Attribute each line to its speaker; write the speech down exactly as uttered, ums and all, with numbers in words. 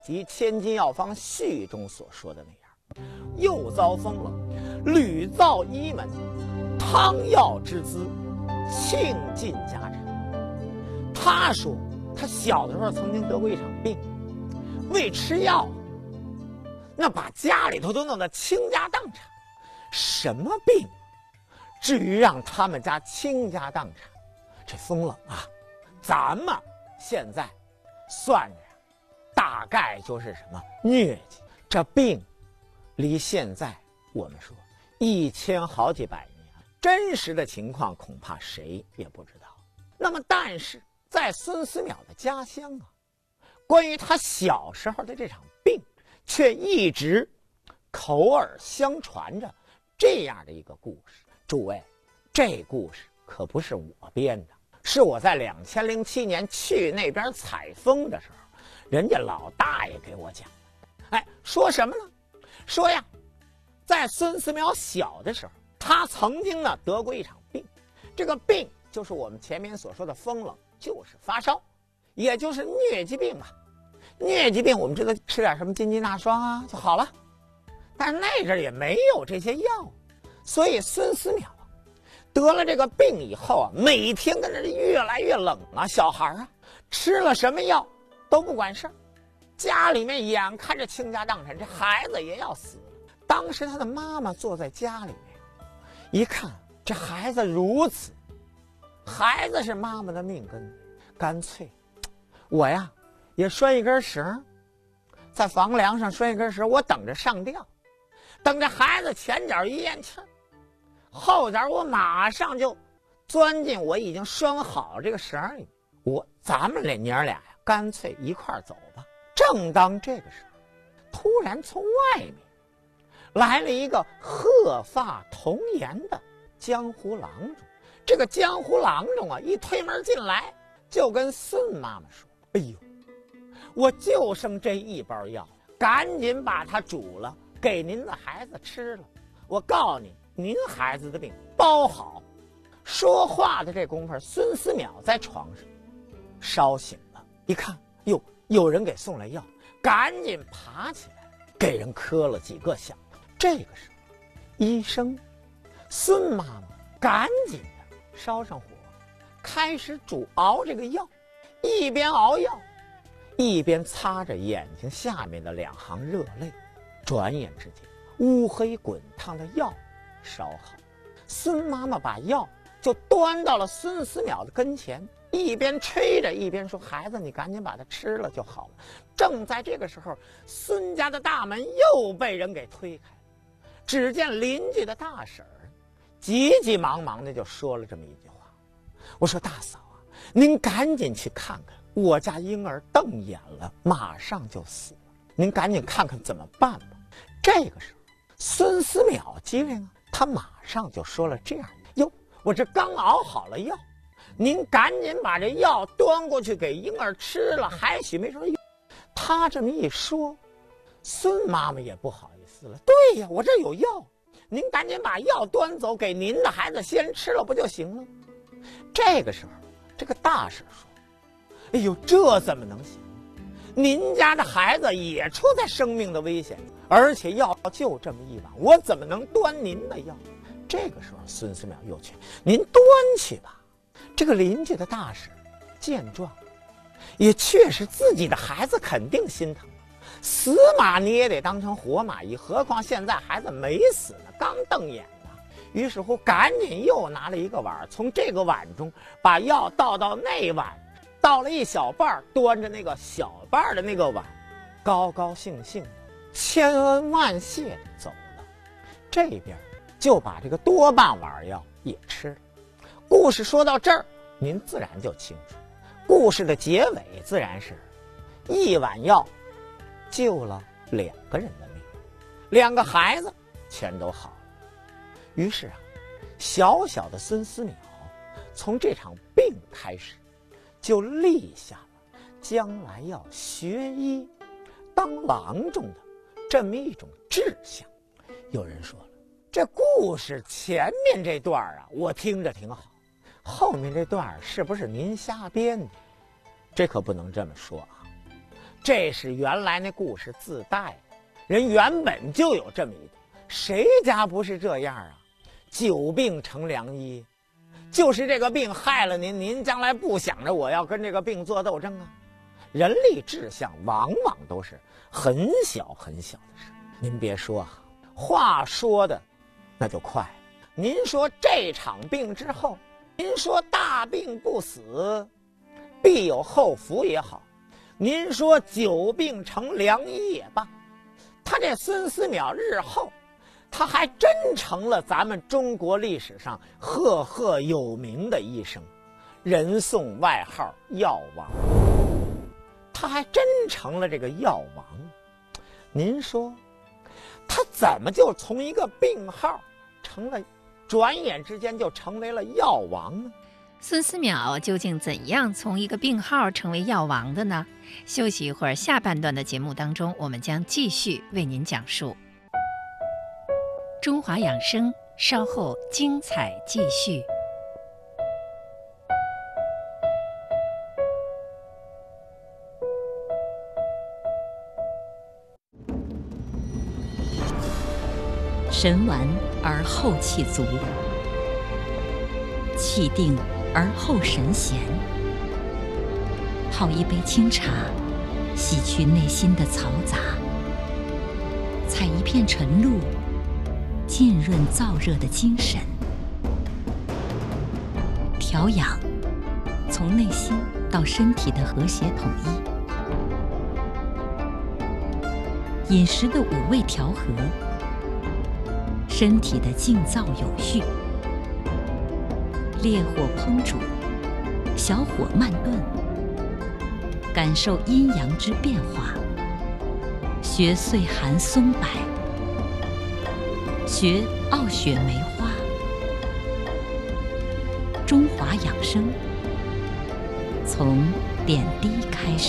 Speaker 1: 即《千金药方序》中所说的那样，又遭风了，屡造医门，汤药之资，倾尽家产。他说，他小的时候曾经得过一场病，为吃药，那把家里头都弄得倾家荡产。什么病，至于让他们家倾家荡产？这风冷啊，咱们现在算着呀，大概就是什么疟疾。这病离现在我们说一千好几百年，真实的情况恐怕谁也不知道。那么但是在孙思邈的家乡啊，关于他小时候的这场病却一直口耳相传着这样的一个故事。诸位，这故事可不是我编的，是我在两千零七年去那边采风的时候，人家老大爷给我讲的。哎，说什么呢？说呀，在孙思邈小的时候，他曾经呢得过一场病，这个病就是我们前面所说的风冷，就是发烧，也就是疟疾病嘛。疟疾病我们知道吃点什么金鸡纳霜啊就好了，但是那阵也没有这些药，所以孙思邈啊得了这个病以后啊，每天跟着越来越冷啊，小孩啊吃了什么药都不管事儿，家里面眼看着倾家荡产，这孩子也要死了。当时他的妈妈坐在家里面，一看这孩子如此，孩子是妈妈的命根，干脆我呀也拴一根绳，在房梁上拴一根绳，我等着上吊，等着孩子前脚一咽气儿，后脚我马上就钻进我已经拴好这个绳里，我咱们这娘俩呀干脆一块儿走吧。正当这个时候，突然从外面来了一个鹤发童颜的江湖郎中。这个江湖郎中啊一推门进来，就跟孙妈妈说，哎呦，我就剩这一包药，赶紧把它煮了给您的孩子吃了，我告诉你，您孩子的病包好。说话的这功夫，孙思邈在床上烧醒了，一看哟，有人给送来药，赶紧爬起来给人磕了几个响头。这个时候医生孙妈妈赶紧的烧上火，开始煮熬这个药，一边熬药一边擦着眼睛下面的两行热泪。转眼之间，乌黑滚烫的药烧好了，孙妈妈把药就端到了孙思邈的跟前，一边吹着一边说，孩子你赶紧把它吃了就好了。正在这个时候，孙家的大门又被人给推开了，只见邻居的大婶儿急急忙忙的就说了这么一句话，我说大嫂啊，您赶紧去看看，我家婴儿瞪眼了，马上就死了，您赶紧看看怎么办吧。这个时候孙思邈机灵啊，他马上就说了这样，哟，我这刚熬好了药，您赶紧把这药端过去给婴儿吃了，还许没准有。他这么一说，孙妈妈也不好意思了，对呀，我这有药，您赶紧把药端走给您的孩子先吃了不就行了。这个时候这个大婶说，哎呦，这怎么能行，您家的孩子也处在生命的危险，而且药就这么一碗，我怎么能端您的药。这个时候孙思邈又劝，您端去吧。这个邻居的大婶见状，也确实自己的孩子肯定心疼，死马你也得当成活马医，何况现在孩子没死呢，刚瞪眼呢。于是乎赶紧又拿了一个碗，从这个碗中把药倒到那碗，倒了一小半，端着那个小半的那个碗，高高兴兴的千恩万谢的走了。这边就把这个多半碗药也吃了。故事说到这儿，您自然就清楚，故事的结尾自然是一碗药救了两个人的命，两个孩子全都好了。于是啊，小小的孙思邈从这场病开始，就立下了将来要学医当郎中的这么一种志向。有人说了，这故事前面这段啊，我听着挺好，后面这段是不是您瞎编的？这可不能这么说啊。 这是原来那故事自带的，人原本就有这么一个，谁家不是这样啊？久病成良医，就是这个病害了您，您将来不想着我要跟这个病做斗争啊？人力志向往往都是很小很小的事。您别说啊，话说的那就快了。您说这场病之后，您说大病不死，必有后福也好，您说久病成良医也罢，他这孙思邈日后，他还真成了咱们中国历史上赫赫有名的医生，人送外号药王。他还真成了这个药王。您说他怎么就从一个病号成了，转眼之间就成为了药王呢？
Speaker 2: 孙思邈究竟怎样从一个病号成为药王的呢？休息一会儿，下半段的节目当中，我们将继续为您讲述。中华养生，稍后精彩继续。
Speaker 3: 神完而后气足，气定而后神闲。泡一杯清茶，洗去内心的嘈杂；采一片晨露，浸润燥热的精神。调养，从内心到身体的和谐统一；饮食的五味调和，身体的静躁有序。烈火烹煮，小火慢炖，感受阴阳之变化。学岁寒松柏，学傲雪梅花。中华养生，从点滴开始。